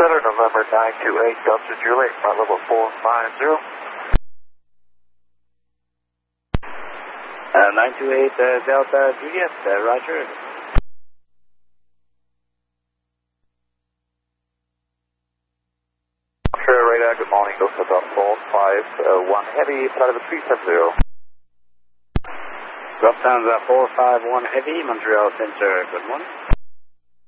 Center, November 928 Delta Juliet, flight level 450. 928 Delta Juliet, roger. Radar, good morning, Delta 451 Heavy, flight level 370. Lufthansa 451 Heavy, Montreal Center, good morning.